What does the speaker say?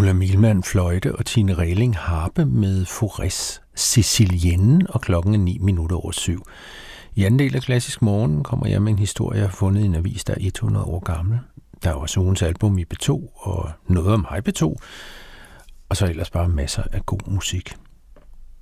Ulla Milman fløjte og Tine Regling harpe med Faurés Sicilienne, og klokken er 7:09. I anden del af Klassisk Morgen kommer jeg med en historie, jeg har fundet i en avis, der er 100 år gammel. Der er også ugens album i B2, og noget om hej B2, og så ellers bare masser af god musik.